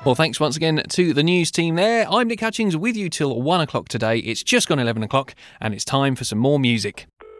Well, thanks once again to the news team there. I'm Nick Hutchings with you till 1 o'clock today. It's just gone 11 o'clock and it's time for some more music.